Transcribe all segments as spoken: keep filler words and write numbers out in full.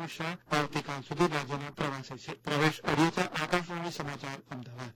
અમિત શાહ આવતીકાલ સુધી રાજ્યના પ્રવાસે છે. પ્રવેશ અડિયેચા, આકાશવાણી સમાચાર, અમદાવાદ.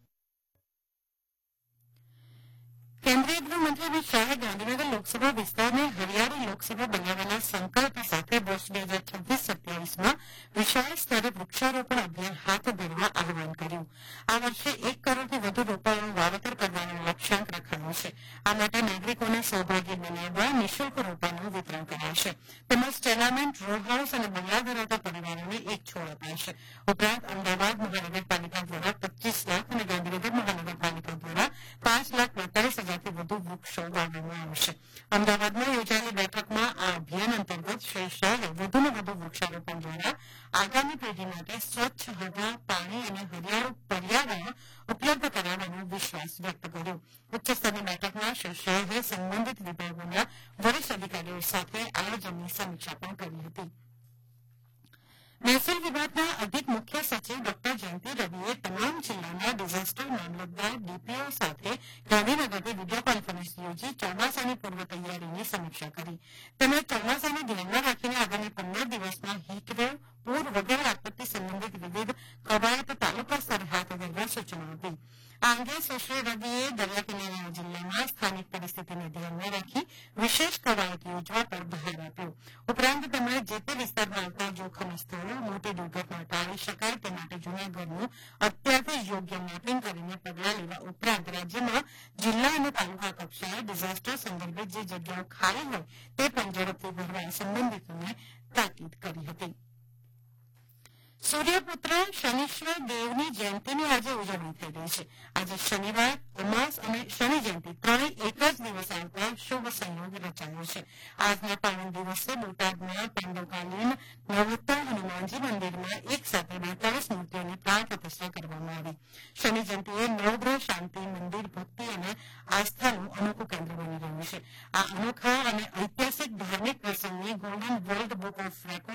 કેન્દ્રીય ગૃહમંત્રી અમિત શાહે ગાંધીનગર લોકસભા વિસ્તારને હરિયાળી લોકસભા બનાવવાના સંકલ્પ સાથે વર્ષ બે હજાર છવ્વીસ સત્યાવીસમાં વિશાળ સ્તરે વૃક્ષારોપણ અભિયાન હાથ ધરવા આહવાન કર્યું. આ વર્ષે એક કરોડથી વધુ રોપાઓનું વાવેતર કરવાનો લક્ષ્યાંક રખાયો છે. આ માટે નાગરિકોને સહભાગી બનાવવા નિઃશુલ્ક રોપાનું વિતરણ કરાશે. તેમજ ટેનામેન્ટ, રો હાઉસ અને બંગલા ધરાવતા પરિવારોને એક છોડ અપાશે. ઉપરાંત અમદાવાદ મહાનગરપાલિકા દ્વારા પચ્ચીસ લાખ અને ગાંધીનગર મહાનગરપાલિકા દ્વારા પાંચ લાખ બેતાલીસ હજારથી વધુ વૃક્ષો વાવવામાં આવશે. અમદાવાદમાં યોજાયેલી બેઠકમાં આ અભિયાન અંતર્ગત શ્રી શાહે વધુને વધુ વૃક્ષારોપણ દ્વારા આગામી પેઢી માટે સ્વચ્છ હવા, પાણી અને હરિયાળું પર્યાવરણ ઉપલબ્ધ કરાવવાનો વિશ્વાસ વ્યક્ત કર્યો. ઉચ્ચસ્તરની બેઠકમાં શ્રી શાહે સંબંધિત વિભાગોના વરિષ્ઠ અધિકારીઓ સાથે આયોજનની સમીક્ષા પણ કરી હતી. મહેસૂલ વિભાગના અધિક મુખ્ય સચિવ ડોક્ટર જયંતિ રવિએ તમામ જિલ્લાના ડિઝાસ્ટર મામલતદાર, ડીપીઓ સાથે ગાંધીનગરથી વિડીયો કોન્ફરન્સ યોજી ચોમાસાની પૂર્વ તૈયારીની સમીક્ષા કરી. તેમજ ચોમાસાને ધ્યાનમાં રાખીને આગામી પંદર દિવસમાં હીટવેવ, પૂર વગેરે આપત્તિ સંબંધિત વિવિધ કવાયત તાલુકા સ્તરે હાથ ધરવા સૂચના આપી. આ અંગે સુશ્રી રવિએ દરિયા કિનારાના જિલ્લામાં સ્થાનિક પરિસ્થિતિને ધ્યાનમાં રાખી વિશેષ કવાયત યોજવા પર ભાર આપ્યો. ઉપરાંત તેમણે જે તે વિસ્તારમાં આવતા જોખમી સ્થળો, મોટી દુર્ઘટના ટાળી શકાય તે માટે જૂના ઘરનું અત્યારથી યોગ્ય મેપિંગ કરીને પગલાં લેવા ઉપરાંત રાજ્યમાં જિલ્લા અને તાલુકા કક્ષાએ ડિઝાસ્ટર સંદર્ભે જે જગ્યાઓ ખાલી હોય તે પણ ઝડપથી ભરવા સંબંધિતોને તાકીદ કરી હતી. સૂર્યપુત્ર શનીશ્વર દેવની જયંતિની આજે ઉજવણી થઈ રહી છે. આજે શનિવાર, અમાસ અને શનિ જયંતિ ત્રણેય એક જ દિવસ આવતા શુભ સંયોગ રચાયો છે. આજના પાવન દિવસે બોટાદના પાંડવકાલીન નવોત્તર હનુમાનજી મંદિરમાં એક સાથે બેતાલીસ મૂર્તિઓની પ્રાણ પ્રતિષ્ઠા કરવામાં આવી. શનિ જયંતિએ નવગ્રહ શાંતિ મંદિર ભક્તિ અને આસ્થાનું અનોખું કેન્દ્ર બની રહ્યું છે. આ અનોખા અને ઐતિહાસિક ધાર્મિક પ્રસંગની golden world book of record